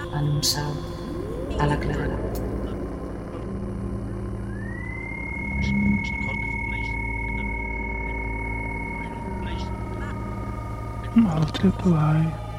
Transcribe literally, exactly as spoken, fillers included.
en un salt a la claredat. I'll tip away.